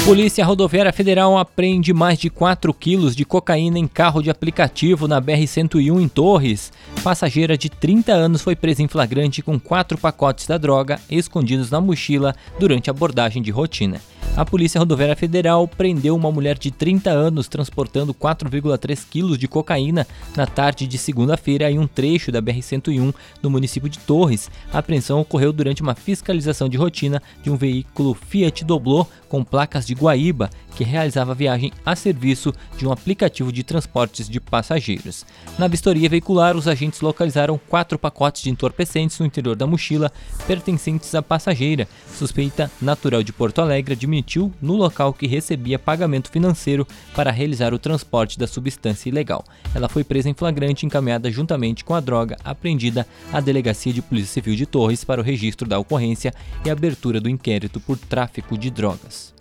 Polícia Rodoviária Federal apreende mais de 4 quilos de cocaína em carro de aplicativo na BR-101 em Torres. Passageira de 30 anos foi presa em flagrante com 4 pacotes da droga escondidos na mochila durante abordagem de rotina. A Polícia Rodoviária Federal prendeu uma mulher de 30 anos transportando 4,3 quilos de cocaína na tarde de segunda-feira em um trecho da BR-101 no município de Torres. A apreensão ocorreu durante uma fiscalização de rotina de um veículo Fiat Doblô com placas de Guaíba, que realizava viagem a serviço de um aplicativo de transportes de passageiros. Na vistoria veicular, os agentes localizaram 4 pacotes de entorpecentes no interior da mochila, pertencentes à passageira. Suspeita natural de Porto Alegre admitiu no local que recebia pagamento financeiro para realizar o transporte da substância ilegal. Ela foi presa em flagrante e encaminhada juntamente com a droga apreendida à Delegacia de Polícia Civil de Torres para o registro da ocorrência e abertura do inquérito por tráfico de drogas.